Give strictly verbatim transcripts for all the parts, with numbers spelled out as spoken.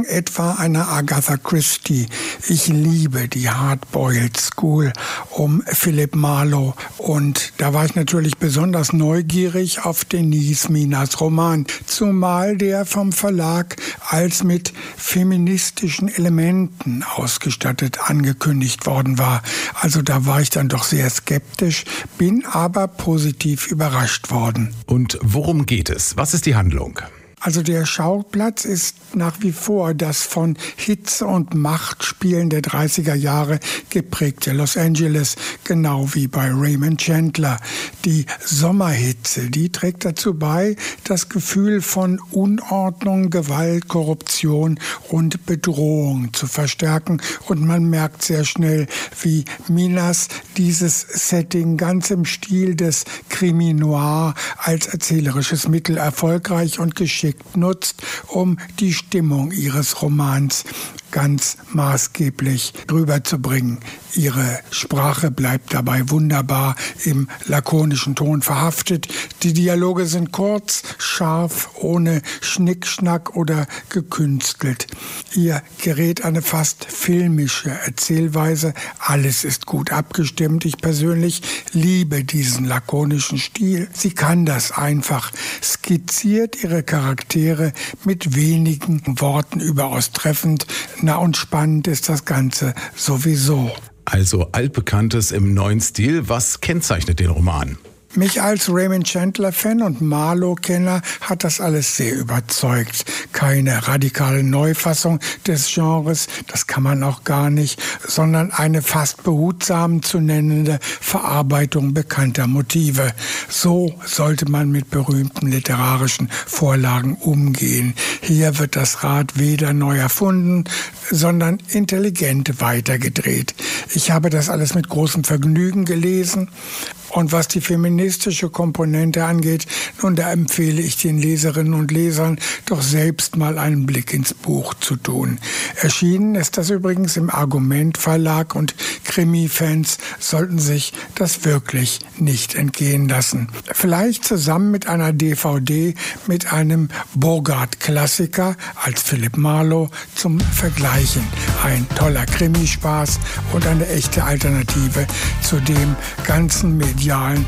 Richtung etwa einer Agatha Christie. Ich liebe die Hardboiled School um Philip Marlowe. Und da war ich natürlich besonders neugierig auf Denise Minas Roman, zumal der vom Verlag als mit feministischen Elementen ausgestattet angekündigt worden war. Also da war ich dann doch sehr skeptisch, bin aber positiv überrascht worden. Und worum geht es? Was ist die Handlung? Also der Schauplatz ist nach wie vor das von Hitze und Machtspielen der dreißiger Jahre geprägte Los Angeles, genau wie bei Raymond Chandler. Die Sommerhitze, die trägt dazu bei, das Gefühl von Unordnung, Gewalt, Korruption und Bedrohung zu verstärken. Und man merkt sehr schnell, wie Minas dieses Setting ganz im Stil des Krimi Noir als erzählerisches Mittel erfolgreich und geschickt nutzt, um die Stimmung ihres Romans ganz maßgeblich rüberzubringen. Ihre Sprache bleibt dabei wunderbar im lakonischen Ton verhaftet. Die Dialoge sind kurz, scharf, ohne Schnickschnack oder gekünstelt. Ihr gerät eine fast filmische Erzählweise. Alles ist gut abgestimmt. Ich persönlich liebe diesen lakonischen Stil. Sie kann das einfach. Skizziert ihre Charaktere mit wenigen Worten überaus treffend. Na und spannend ist das Ganze sowieso. Also Altbekanntes im neuen Stil. Was kennzeichnet den Roman? Mich als Raymond Chandler-Fan und Marlowe-Kenner hat das alles sehr überzeugt. Keine radikale Neufassung des Genres, das kann man auch gar nicht, sondern eine fast behutsam zu nennende Verarbeitung bekannter Motive. So sollte man mit berühmten literarischen Vorlagen umgehen. Hier wird das Rad weder neu erfunden, sondern intelligent weitergedreht. Ich habe das alles mit großem Vergnügen gelesen. Und was die feministische Komponente angeht, nun, da empfehle ich den Leserinnen und Lesern doch selbst mal einen Blick ins Buch zu tun. Erschienen ist das übrigens im Argument Verlag und Krimi-Fans sollten sich das wirklich nicht entgehen lassen. Vielleicht zusammen mit einer D V D mit einem Bogart-Klassiker als Philip Marlowe zum Vergleichen. Ein toller Krimispaß und eine echte Alternative zu dem ganzen medialen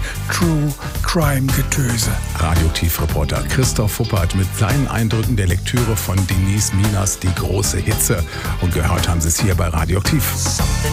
True-Crime-Getöse. Radioaktiv-Reporter Christoph Fuppert mit seinen Eindrücken der Lektüre von Denise Minas Die große Hitze. Und gehört haben Sie es hier bei Radioaktiv.